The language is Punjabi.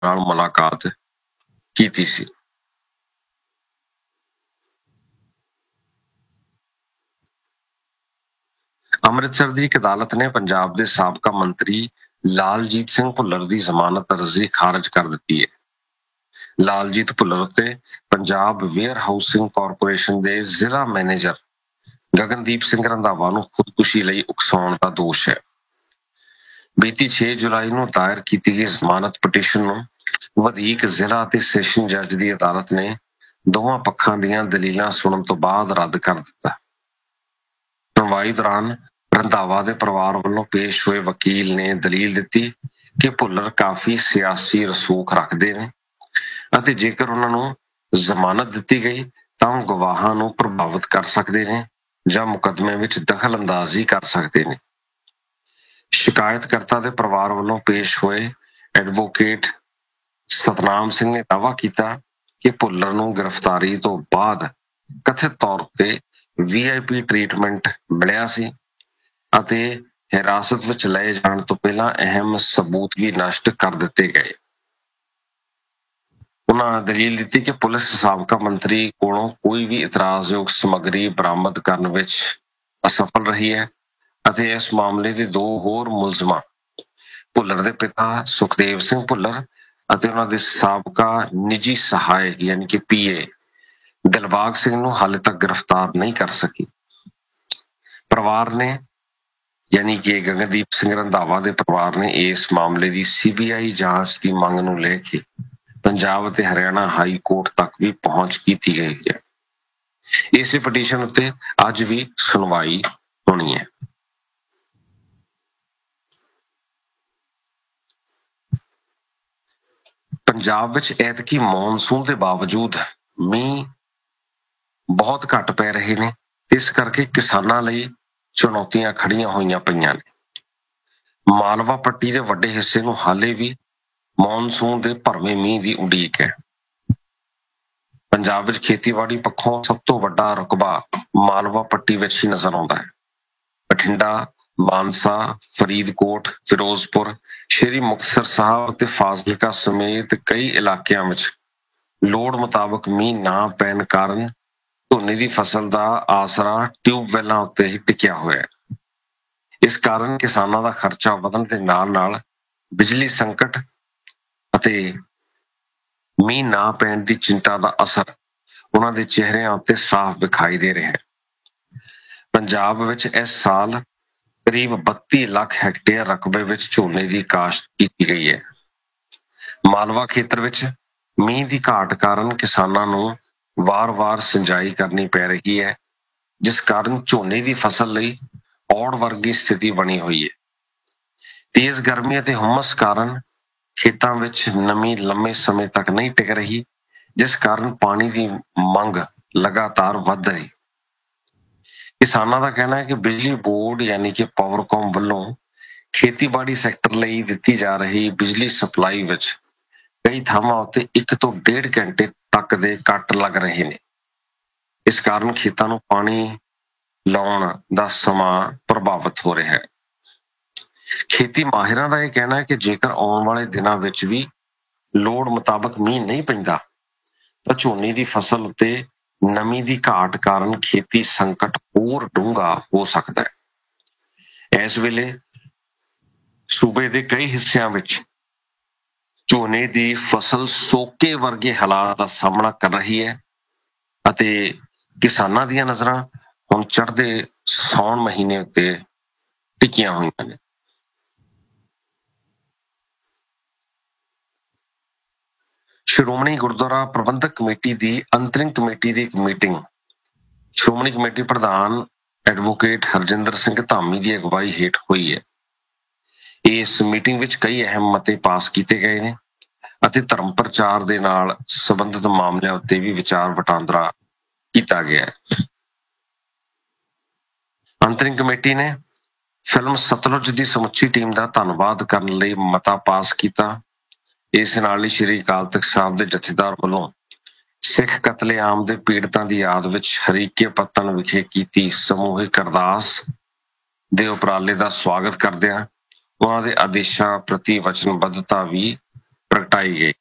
ਨਾਲ ਮੁਲਾਕਾਤ ਕੀਤੀ ਸੀ। ਅੰਮ੍ਰਿਤਸਰ ਦੀ ਇੱਕ ਅਦਾਲਤ ਨੇ ਪੰਜਾਬ ਦੇ ਸਾਬਕਾ ਮੰਤਰੀ ਲਾਲਜੀਤ ਸਿੰਘ ਭੁੱਲਰ ਦੀ ਜ਼ਮਾਨਤ ਅਰਜ਼ੀ ਖਾਰਜ ਕਰ ਦਿੱਤੀ ਹੈ। ਲਾਲਜੀਤ ਭੁੱਲਰ ਉੱਤੇ ਪੰਜਾਬ ਵੇਅਰ ਹਾਊਸਿੰਗ ਕਾਰਪੋਰੇਸ਼ਨ ਦੇ ਜ਼ਿਲ੍ਹਾ ਮੈਨੇਜਰ ਗਗਨਦੀਪ ਸਿੰਘ ਰੰਧਾਵਾ ਨੂੰ ਖੁਦਕੁਸ਼ੀ ਲਈ ਉਕਸਾਉਣ ਦਾ ਦੋਸ਼ ਹੈ। ਬੀਤੀ 6 ਜੁਲਾਈ ਨੂੰ ਦਾਇਰ ਕੀਤੀ ਗਈ ਜ਼ਮਾਨਤ ਪਟੀਸ਼ਨ ਨੂੰ ਵਧੀਕ ਜ਼ਿਲ੍ਹਾ ਅਤੇ ਸੈਸ਼ਨ ਜੱਜ ਦੀ ਅਦਾਲਤ ਨੇ ਦੋਵਾਂ ਪੱਖਾਂ ਦੀਆਂ ਦਲੀਲਾਂ ਸੁਣਨ ਤੋਂ ਬਾਅਦ ਰੱਦ ਕਰ ਦਿੱਤਾ। ਸੁਣਵਾਈ ਦੌਰਾਨ ਰੰਧਾਵਾ ਦੇ ਪਰਿਵਾਰ ਵੱਲੋਂ ਪੇਸ਼ ਹੋਏ ਵਕੀਲ ਨੇ ਦਲੀਲ ਦਿੱਤੀ ਕਿ ਭੁੱਲਰ ਕਾਫੀ ਸਿਆਸੀ ਰਸੂਖ ਰੱਖਦੇ ਨੇ ਅਤੇ ਜੇਕਰ ਉਹਨਾਂ ਨੂੰ ਜ਼ਮਾਨਤ ਦਿੱਤੀ ਗਈ ਤਾਂ ਉਹ ਗਵਾਹਾਂ ਨੂੰ ਪ੍ਰਭਾਵਿਤ ਕਰ ਸਕਦੇ ਨੇ ਜਾਂ ਮੁਕੱਦਮੇ ਵਿੱਚ ਦਖਲ ਅੰਦਾਜ਼ੀ ਕਰ ਸਕਦੇ ਨੇ। ਸ਼ਿਕਾਇਤਕਰਤਾ ਦੇ ਪਰਿਵਾਰ ਵੱਲੋਂ ਪੇਸ਼ ਹੋਏ ਐਡਵੋਕੇਟ ਸਤਨਾਮ ਸਿੰਘ ਨੇ ਦਾਅਵਾ ਕੀਤਾ ਕਿ ਭੁੱਲਰ ਨੂੰ ਗ੍ਰਿਫਤਾਰੀ ਤੋਂ ਬਾਅਦ ਕਥਿਤ ਤੌਰ ਤੇ VIP ਟ੍ਰੀਟਮੈਂਟ ਮਿਲਿਆ ਸੀ ਅਤੇ ਹਿਰਾਸਤ ਵਿੱਚ ਲਏ ਜਾਣ ਤੋਂ ਪਹਿਲਾਂ ਅਹਿਮ ਸਬੂਤ ਵੀ ਨਸ਼ਟ ਕਰ ਦਿੱਤੇ ਗਏ। ਉਹਨਾਂ ਦਲੀਲ ਦਿੱਤੀ ਕਿ ਪੁਲਿਸ ਸਾਬਕਾ ਮੰਤਰੀ ਕੋਲੋਂ ਕੋਈ ਵੀ ਇਤਰਾਜ਼ਯੋਗ ਸਮੱਗਰੀ ਬਰਾਮਦ ਕਰਨ ਵਿੱਚ ਅਸਫਲ ਰਹੀ ਹੈ ਅਤੇ ਇਸ ਮਾਮਲੇ ਦੇ ਦੋ ਹੋਰ ਮੁਲਜ਼ਮਾਂ ਭੁੱਲਰ ਦੇ ਪਿਤਾ ਸੁਖਦੇਵ ਸਿੰਘ ਭੁੱਲਰ ਅਤੇ ਉਹਨਾਂ ਦੇ ਸਾਬਕਾ ਨਿੱਜੀ ਸਹਾਇਕ ਯਾਨੀ ਕਿ PA ਦਿਲਬਾਗ ਸਿੰਘ ਨੂੰ ਹਾਲੇ ਤੱਕ ਗ੍ਰਿਫਤਾਰ ਨਹੀਂ ਕਰ ਸਕੀ। ਪਰਿਵਾਰ ਨੇ ਯਾਨੀ ਕਿ ਗਗਨਦੀਪ ਸਿੰਘ ਰੰਧਾਵਾ ਦੇ ਪਰਿਵਾਰ ਨੇ ਇਸ ਮਾਮਲੇ ਦੀ CBI ਜਾਂਚ ਦੀ ਮੰਗ ਨੂੰ ਲੈ ਕੇ ਪੰਜਾਬ ਅਤੇ ਹਰਿਆਣਾ ਹਾਈ ਕੋਰਟ ਤੱਕ ਵੀ ਪਹੁੰਚ ਕੀਤੀ ਗਈ ਹੈ। ਇਸੇ ਪਟੀਸ਼ਨ ਉੱਤੇ ਅੱਜ ਵੀ ਸੁਣਵਾਈ ਹੋਣੀ ਹੈ। ਪੰਜਾਬ ਵਿੱਚ ਐਤਕੀ ਮੌਨਸੂਨ ਦੇ ਬਾਵਜੂਦ ਮੀਂਹ ਬਹੁਤ ਘੱਟ ਪੈ ਰਹੇ ਨੇ, ਇਸ ਕਰਕੇ ਕਿਸਾਨਾਂ ਲਈ ਚੁਣੌਤੀਆਂ ਖੜੀਆਂ ਹੋਈਆਂ ਪਈਆਂ ਨੇ। ਮਾਲਵਾ ਪੱਟੀ ਦੇ ਵੱਡੇ ਹਿੱਸੇ ਨੂੰ ਹਾਲੇ ਵੀ ਮੌਨਸੂਨ ਦੇ ਭਰਵੇਂ ਮੀਂਹ ਦੀ ਉਡੀਕ ਹੈ। ਪੰਜਾਬ ਵਿੱਚ ਖੇਤੀਬਾੜੀ ਪੱਖੋਂ ਸਭ ਤੋਂ ਵੱਡਾ ਰਕਬਾ ਮਾਲਵਾ ਪੱਟੀ ਵਿੱਚ ਹੀ ਨਜ਼ਰ ਆਉਂਦਾ ਹੈ। ਬਠਿੰਡਾ, ਮਾਨਸਾ, ਫਰੀਦਕੋਟ, ਫਿਰੋਜ਼ਪੁਰ, ਸ਼੍ਰੀ ਮੁਕਤਸਰ ਸਾਹਿਬ ਅਤੇ ਫਾਜ਼ਿਲਕਾ ਸਮੇਤ ਕਈ ਇਲਾਕਿਆਂ ਵਿੱਚ ਲੋੜ ਮੁਤਾਬਕ ਮੀਂਹ ਨਾ ਪੈਣ ਕਾਰਨ ਝੋਨੇ ਦੀ ਫਸਲ ਦਾ ਆਸਰਾ ਟਿਊਬਵੈੱਲਾਂ ਉੱਤੇ ਹੀ ਟਿਕਿਆ ਹੋਇਆ ਹੈ। ਇਸ ਕਾਰਨ ਕਿਸਾਨਾਂ ਦਾ ਖਰਚਾ ਵਧਣ ਦੇ ਨਾਲ-ਨਾਲ ਬਿਜਲੀ ਸੰਕਟ ਅਤੇ ਮੀਂਹ ਨਾ ਪੈਣ ਦੀ ਚਿੰਤਾ ਦਾ ਅਸਰ ਉਹਨਾਂ ਦੇ ਚਿਹਰਿਆਂ ਉੱਤੇ ਸਾਫ਼ ਵਿਖਾਈ ਦੇ ਰਿਹਾ ਹੈ। ਪੰਜਾਬ ਵਿੱਚ ਇਸ ਸਾਲ ਕਰੀਬ 32 ਲੱਖ ਹੈਕਟੇਅਰ ਰਕਬੇ ਵਿੱਚ ਝੋਨੇ ਦੀ ਕਾਸ਼ਤ ਕੀਤੀ ਗਈ ਹੈ। ਮਾਲਵਾ ਖੇਤਰ ਵਿੱਚ ਮੀਂਹ ਦੀ ਘਾਟ ਕਾਰਨ ਕਿਸਾਨਾਂ ਨੂੰ ਵਾਰ-ਵਾਰ ਸਿੰਜਾਈ ਕਰਨੀ ਪੈ ਰਹੀ ਹੈ, ਜਿਸ ਕਾਰਨ ਝੋਨੇ ਦੀ ਫਸਲ ਲਈ ਔੜ ਵਰਗੀ ਸਥਿਤੀ ਬਣੀ ਹੋਈ ਹੈ। ਤੇਜ਼ ਗਰਮੀ ਅਤੇ ਹੁਮਸ ਕਾਰਨ ਖੇਤਾਂ ਵਿੱਚ ਨਮੀ ਲੰਮੇ ਸਮੇਂ ਤੱਕ ਨਹੀਂ ਟਿਕ ਰਹੀ, ਜਿਸ ਕਾਰਨ ਪਾਣੀ ਦੀ ਮੰਗ ਲਗਾਤਾਰ ਵੱਧ ਰਹੀ। ਕਿਸਾਨਾਂ ਦਾ ਕਹਿਣਾ ਹੈ ਕਿ ਬਿਜਲੀ ਬੋਰਡ ਯਾਨੀ ਕਿ ਪਾਵਰਕਾਮ ਵੱਲੋਂ ਖੇਤੀਬਾੜੀ ਸੈਕਟਰ ਲਈ ਦਿੱਤੀ ਜਾ ਰਹੀ ਬਿਜਲੀ ਸਪਲਾਈ ਵਿੱਚ ਕਈ ਥਾਵਾਂ ਉੱਤੇ 1 ਤੋਂ 1.5 ਘੰਟੇ ਤੱਕ ਦੇ ਕੱਟ ਲੱਗ ਰਹੇ ਨੇ। ਇਸ ਕਾਰਨ ਖੇਤਾਂ ਨੂੰ ਪਾਣੀ ਲਾਉਣ ਦਾ ਸਮਾਂ ਪ੍ਰਭਾਵਿਤ ਹੋ ਰਿਹਾ ਹੈ। ਖੇਤੀ ਮਾਹਿਰਾਂ ਦਾ ਇਹ ਕਹਿਣਾ ਹੈ ਕਿ ਜੇਕਰ ਆਉਣ ਵਾਲੇ ਦਿਨਾਂ ਵਿੱਚ ਵੀ ਲੋੜ ਮੁਤਾਬਕ ਮੀਂਹ ਨਹੀਂ ਪੈਂਦਾ ਤਾਂ ਝੋਨੇ ਦੀ ਫਸਲ ਉੱਤੇ ਨਮੀ ਦੀ ਘਾਟ ਕਾਰਨ ਖੇਤੀ ਸੰਕਟ ਹੋਰ ਡੂੰਘਾ ਹੋ ਸਕਦਾ ਹੈ। ਇਸ ਵੇਲੇ ਸੂਬੇ ਦੇ ਕਈ ਹਿੱਸਿਆਂ ਵਿੱਚ ਝੋਨੇ ਦੀ ਫਸਲ ਸੋਕੇ ਵਰਗੇ ਹਾਲਾਤ ਦਾ ਸਾਹਮਣਾ ਕਰ ਰਹੀ ਹੈ ਅਤੇ ਕਿਸਾਨਾਂ ਦੀਆਂ ਨਜ਼ਰਾਂ ਹੁਣ ਚੜ੍ਹਦੇ ਸਾਉਣ ਮਹੀਨੇ ਉੱਤੇ ਟਿਕੀਆਂ ਹੋਈਆਂ ਨੇ। ਸ਼੍ਰੋਮਣੀ ਗੁਰਦੁਆਰਾ ਪ੍ਰਬੰਧਕ ਕਮੇਟੀ ਦੀ ਅੰਤਰਿਮ ਕਮੇਟੀ ਦੀ ਇੱਕ ਮੀਟਿੰਗ ਸ਼੍ਰੋਮਣੀ ਕਮੇਟੀ ਪ੍ਰਧਾਨ ਐਡਵੋਕੇਟ ਹਰਜਿੰਦਰ ਸਿੰਘ ਧਾਮੀ ਦੀ ਅਗਵਾਈ ਹੇਠ ਹੋਈ ਹੈ। ਇਸ ਮੀਟਿੰਗ ਵਿੱਚ ਕਈ ਅਹਿਮ ਮਤੇ ਪਾਸ ਕੀਤੇ ਗਏ ਨੇ ਅਤੇ ਧਰਮ ਪ੍ਰਚਾਰ ਦੇ ਨਾਲ ਸੰਬੰਧਿਤ ਮਾਮਲਿਆਂ ਉੱਤੇ ਵੀ ਵਿਚਾਰ ਵਟਾਂਦਰਾ ਕੀਤਾ ਗਿਆ ਹੈ। ਅੰਤਰਿਮ ਕਮੇਟੀ ਨੇ ਫਿਲਮ ਸਤਲੁਜ ਦੀ ਸਮੁੱਚੀ ਟੀਮ ਦਾ ਧੰਨਵਾਦ ਕਰਨ ਲਈ ਮਤਾ ਪਾਸ ਕੀਤਾ। ਇਸ ਨਾਲ ਹੀ ਸ਼੍ਰੀ ਅਕਾਲ ਤਖ਼ਤ ਸਾਹਿਬ ਦੇ ਜਥੇਦਾਰ ਵੱਲੋਂ ਸਿੱਖ ਕਤਲੇਆਮ ਦੇ ਪੀੜਤਾਂ ਦੀ ਯਾਦ ਵਿੱਚ ਹਰੀਕੇ ਪੱਤਣ ਵਿਖੇ ਕੀਤੀ ਸਮੂਹਿਕ ਅਰਦਾਸ ਦੇ ਉਪਰਾਲੇ ਦਾ ਸਵਾਗਤ ਕਰਦਿਆਂ ਉਹਨਾਂ ਦੇ ਆਦੇਸ਼ਾਂ ਪ੍ਰਤੀ ਵਚਨਬੱਧਤਾ ਵੀ ਪ੍ਰਗਟਾਈ ਗਈ।